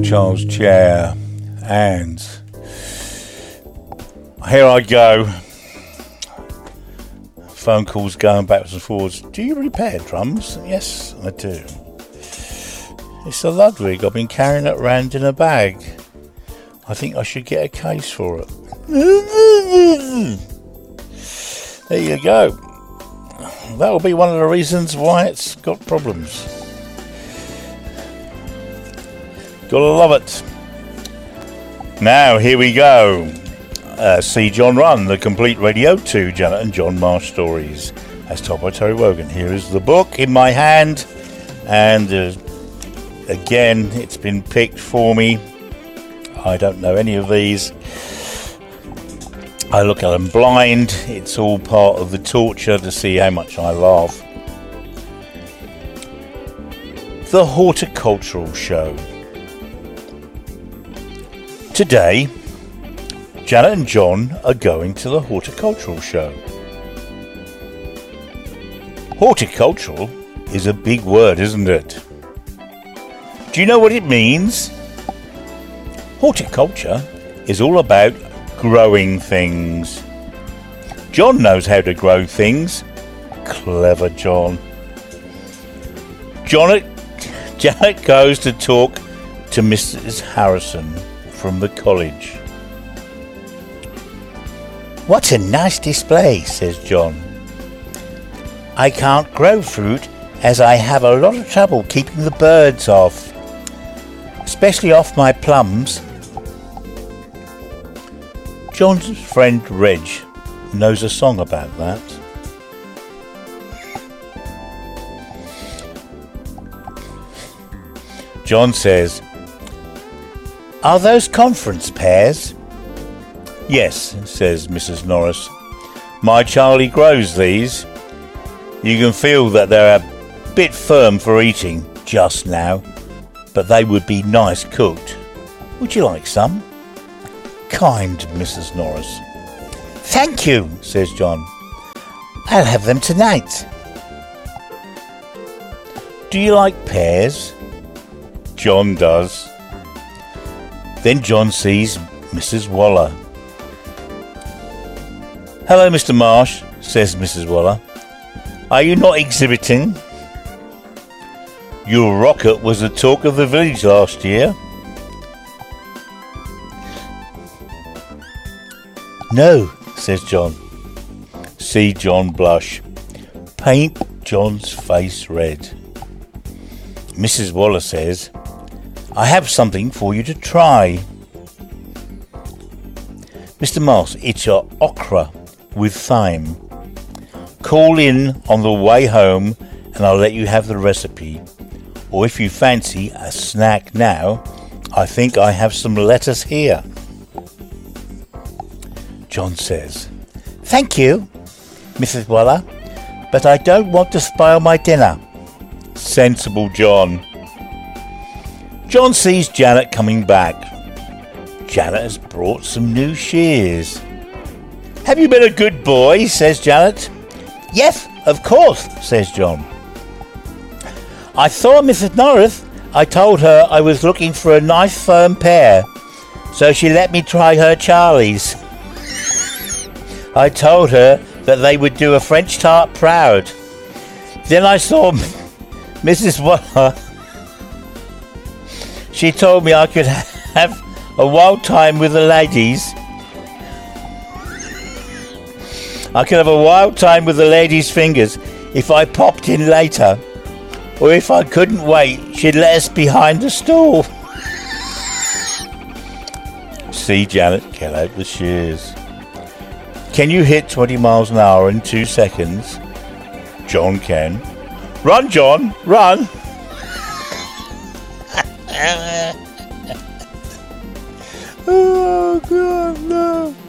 Charles Chair, and here I go. Phone calls going backwards and forwards. Do you repair drums? Yes, I do. It's a Ludwig. I've been carrying it around in a bag. I think I should get a case for it. There you go. That will be one of the reasons why it's got problems. Gotta love it. Now, here we go. See John Run, The Complete Radio 2, Janet and John Marsh Stories. As told by Terry Wogan. Here is the book in my hand. And again, it's been picked for me. I don't know any of these. I look at them blind. It's all part of the torture to see how much I laugh. The Horticultural Show. Today, Janet and John are going to the Horticultural Show. Horticultural is a big word, isn't it? Do you know what it means? Horticulture is all about growing things. John knows how to grow things. Clever John. Janet goes to talk to Mrs. Harrison from the college. What a nice display, says John. I can't grow fruit as I have a lot of trouble keeping the birds off, especially off my plums. John's friend Reg knows a song about that. John says, "Are those conference pears?" "Yes," says Mrs. Norris. "My Charlie grows these. You can feel that they're a bit firm for eating just now, but they would be nice cooked. Would you like some?" Kind Mrs. Norris. "Thank you," says John. "I'll have them tonight." "Do you like pears?" John does. Then John sees Mrs. Waller. "Hello, Mr. Marsh," says Mrs. Waller. "Are you not exhibiting? Your rocket was the talk of the village last year." "No," says John. See John blush. Paint John's face red. Mrs. Waller says, "I have something for you to try." "Mr. Marsh, it's your okra with thyme. Call in on the way home and I'll let you have the recipe. Or if you fancy a snack now, I think I have some lettuce here." John says, "Thank you, Mrs. Waller, but I don't want to spoil my dinner." Sensible John. John sees Janet coming back. Janet has brought some new shears. "Have you been a good boy?" says Janet. "Yes, of course," says John. "I saw Mrs. Norris. I told her I was looking for a nice firm pear, so she let me try her Charlies. I told her that they would do a French tart proud. Then I saw Mrs. Waller. She told me I could have a wild time with the ladies. I could have a wild time with the ladies' fingers if I popped in later. Or if I couldn't wait, she'd let us behind the stall." See Janet get out the shears. "Can you hit 20 miles an hour in 2 seconds?" John can. "Run, John, run!" Oh, God, no.